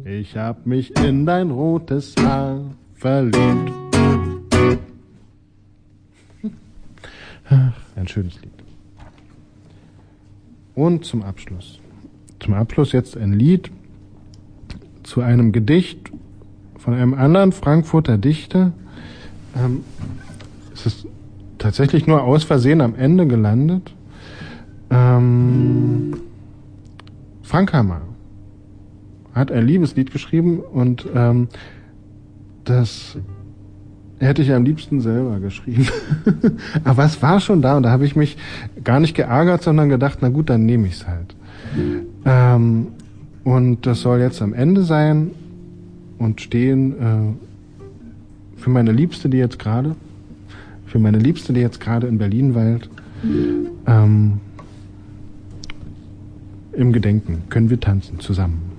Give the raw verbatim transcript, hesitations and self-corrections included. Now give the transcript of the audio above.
Ich hab mich in dein rotes Haar verliebt. Ach, ein schönes Lied. Und zum Abschluss. Zum Abschluss jetzt ein Lied zu einem Gedicht von einem anderen Frankfurter Dichter. Ähm, es ist tatsächlich nur aus Versehen am Ende gelandet. Ähm, Frank Hammer hat ein Liebeslied geschrieben und ähm, das hätte ich am liebsten selber geschrieben. Aber es war schon da und da habe ich mich gar nicht geärgert, sondern gedacht, na gut, dann nehme ich es halt. Ähm, und das soll jetzt am Ende sein und stehen äh, für meine Liebste, die jetzt gerade, für meine Liebste, die jetzt gerade in Berlin weilt. Ähm, Im Gedenken können wir tanzen zusammen.